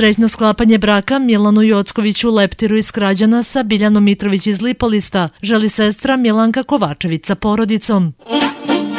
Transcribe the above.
Srećno sklapanje braka Milanu Jockoviću Leptiru iz Krađana sa Biljanom Mitrović iz Lipolista želi sestra Milanka Kovačević sa porodicom.